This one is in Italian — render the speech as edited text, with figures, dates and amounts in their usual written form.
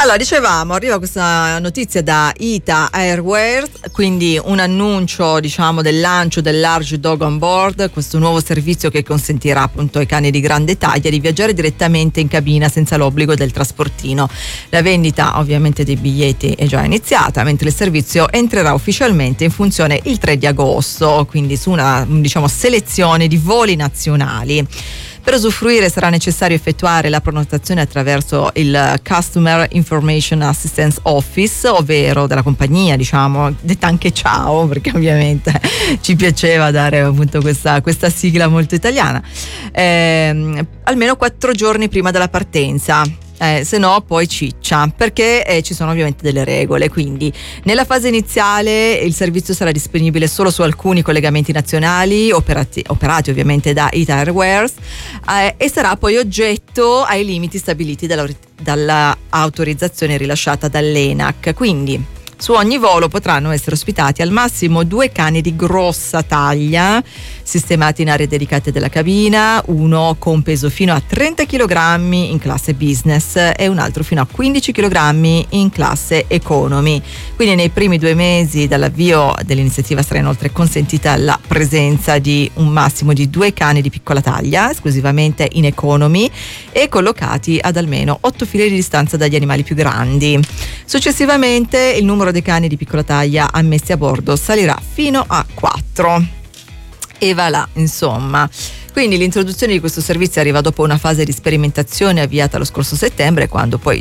Allora, dicevamo, arriva questa notizia da ITA Airways, quindi un annuncio, diciamo, del lancio del Large Dog on Board, questo nuovo servizio che consentirà appunto ai cani di grande taglia di viaggiare direttamente in cabina senza l'obbligo del trasportino. La vendita ovviamente dei biglietti è già iniziata, mentre il servizio entrerà ufficialmente in funzione il 3 di agosto, quindi su una, diciamo, selezione di voli nazionali. Per usufruire sarà necessario effettuare la prenotazione attraverso il Customer Information Assistance Office, ovvero della compagnia, diciamo, detta anche ciao, perché ovviamente ci piaceva dare appunto questa sigla molto italiana, almeno 4 giorni prima della partenza. Se no poi ciccia, perché ci sono ovviamente delle regole. Quindi nella fase iniziale il servizio sarà disponibile solo su alcuni collegamenti nazionali operati ovviamente da ITA Airways, e sarà poi oggetto ai limiti stabiliti dall'autorizzazione rilasciata dall'ENAC. Quindi su ogni volo potranno essere ospitati al massimo 2 cani di grossa taglia, sistemati in aree dedicate della cabina, uno con peso fino a 30 kg in classe business e un altro fino a 15 kg in classe economy. Quindi nei primi 2 mesi dall'avvio dell'iniziativa sarà inoltre consentita la presenza di un massimo di 2 cani di piccola taglia, esclusivamente in economy e collocati ad almeno 8 file di distanza dagli animali più grandi. Successivamente il numero dei cani di piccola taglia ammessi a bordo salirà fino a 4. E va là, insomma. Quindi l'introduzione di questo servizio arriva dopo una fase di sperimentazione avviata lo scorso settembre, quando poi